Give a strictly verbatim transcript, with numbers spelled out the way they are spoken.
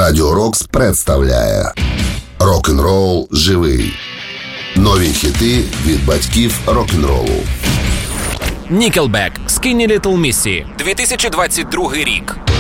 Радіо Рокс представляє Рок-н-рол живий. Нові хіти від батьків рок-н-ролу. Nickelback, Skinny Little Missy, дві тисячі двадцять другий рік.